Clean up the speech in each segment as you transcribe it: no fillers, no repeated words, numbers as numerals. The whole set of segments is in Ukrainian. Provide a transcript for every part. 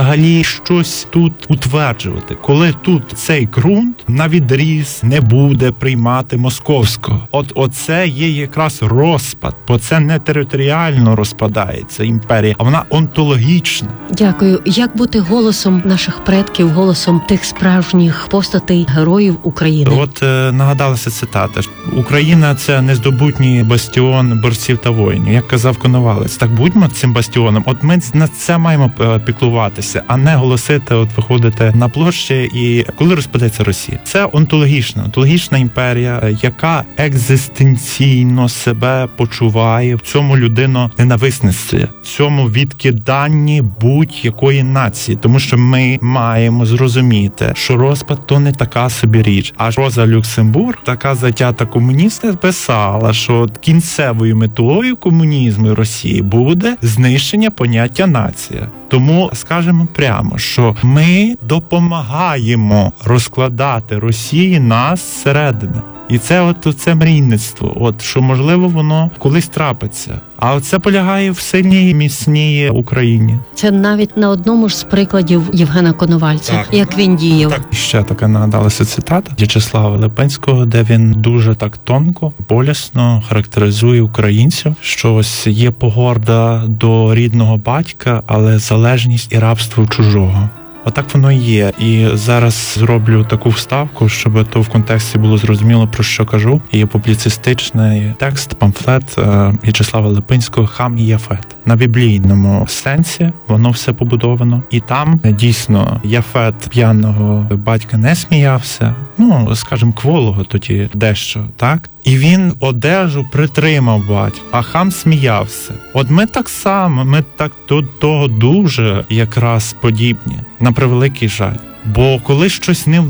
взагалі щось тут утверджувати, коли тут цей ґрунт на відріз не буде приймати московського. Оце є якраз розпад, бо це не територіально розпадається імперія, а вона онтологічна. Дякую. Як бути голосом наших предків, голосом тих справжніх постатей, героїв України? От нагадалася цитата. Україна – це нездобутній бастіон борців та воїнів. Як казав Коновалець, так будьмо цим бастіоном. От ми на це маємо піклуватися, а не голосити, виходити на площі і коли розпадеться Росія. Це онтологічна імперія, яка екзистенційно себе почуває в цьому людино-ненависництві, в цьому відкиданні будь-якої нації. Тому що ми маємо зрозуміти, що розпад то не така собі річ. А Роза Люксембург, така затята комуністка, писала, що кінцевою метою комунізму Росії буде знищення поняття нація. Тому скажемо прямо, що ми допомагаємо розкладати Росії нас зсередини. І це це мрійництво, що можливо воно колись трапиться. А це полягає в сильній, міцній Україні. Це навіть на одному ж з прикладів Євгена Коновальця, так, як він діяв. Так. Ще така нагадалася цитата В'ячеслава Липинського, де він дуже так тонко, болісно характеризує українців, що ось є погорда до рідного батька, але залежність і рабство чужого. Отак воно і є. І зараз зроблю таку вставку, щоб то в контексті було зрозуміло, про що кажу. Є публіцистичний текст, памфлет В'ячеслава Липинського «Хам і Яфет». На біблійному сенсі воно все побудовано. І там дійсно Яфет п'яного батька не сміявся, скажімо, кволого тоді дещо, так? І він одежу притримав батька, а Хам сміявся. От ми так само, ми так до того дуже якраз подібні, на превеликий жаль. Бо коли щось не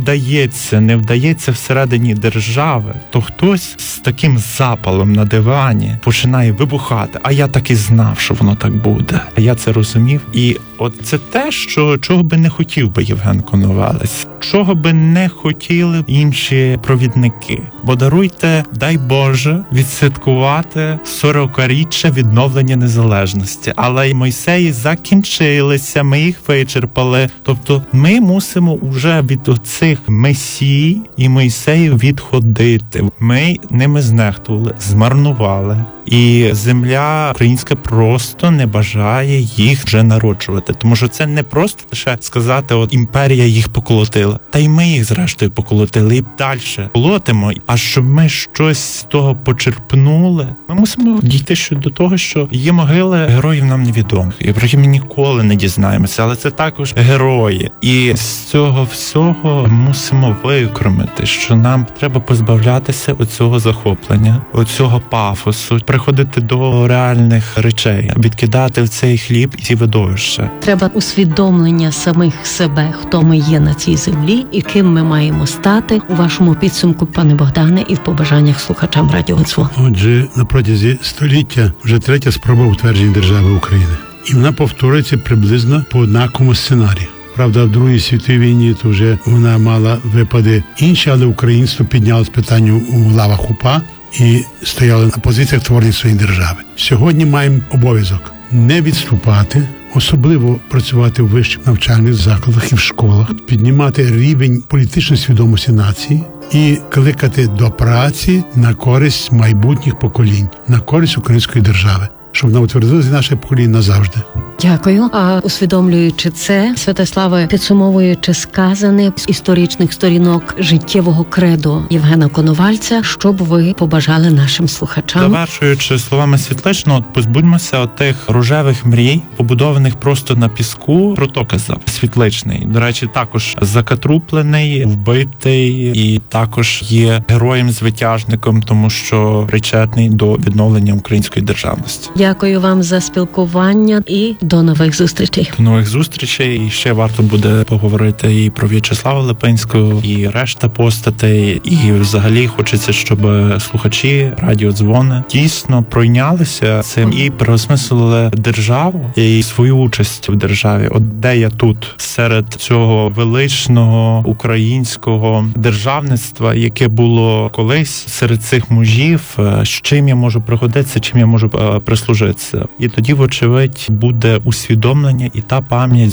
вдається всередині держави, то хтось з таким запалом на дивані починає вибухати. А я так і знав, що воно так буде. А я це розумів. І от це те, чого би не хотів би Євген Коновалець. Чого би не хотіли інші провідники. Бо даруйте, дай Боже, відсвяткувати 40-річчя відновлення незалежності. Але й Мойсеї закінчилися, ми їх вичерпали. Тобто ми мусимо уже від оцих месій і Мойсеїв відходити. Ми ними знехтували, змарнували. І земля українська просто не бажає їх вже народжувати. Тому що це не просто лише сказати, імперія їх поколотила. Та й ми їх зрештою поколотили і далі колотимо. А щоб ми щось з того почерпнули, ми мусимо дійти до того, що є могили героїв нам невідомих. І про які ми ніколи не дізнаємося, але це також герої. І з цього всього мусимо викормити, що нам треба позбавлятися оцього захоплення, оцього пафосу, приходити до реальних речей, відкидати в цей хліб і ці видовища. Треба усвідомлення самих себе, хто ми є на цій землі і ким ми маємо стати у вашому підсумку, пане Богдане, і в побажаннях слухачам Радіо Дзвон. Отже, на протязі століття вже третя спроба утвердження держави України. І вона повторюється приблизно по однаковому сценарію. Правда, в Другій світовій війні то вже вона мала випади інші, але українство піднялось питання у лавах УПА і стояли на позиціях творення своєї держави. Сьогодні маємо обов'язок не відступати, особливо працювати в вищих навчальних закладах і в школах, піднімати рівень політичної свідомості нації і кликати до праці на користь майбутніх поколінь, на користь української держави, щоб вона утвердилася наше покоління назавжди. Дякую. А усвідомлюючи це, Святославе, підсумовуючи сказане з історичних сторінок життєвого кредо Євгена Коновальця, що б ви побажали нашим слухачам? Завершуючи словами Світличного, позбудьмося тих рожевих мрій, побудованих просто на піску. Про то казав Світличний. До речі, також закатруплений, вбитий і також є героєм-звитяжником, тому що причетний до відновлення української державності. Дякую вам за спілкування і до нових зустрічей. До нових зустрічей. І ще варто буде поговорити і про В'ячеслава Липинського, і решта постатей. І взагалі хочеться, щоб слухачі Радіо Дзвони дійсно пройнялися цим і переосмислили державу і свою участь в державі. От де я тут серед цього величного українського державництва, яке було колись серед цих мужів, з чим я можу пригодитися, чим я можу прислужитися. І тоді, вочевидь, буде усвідомлення і та пам'ять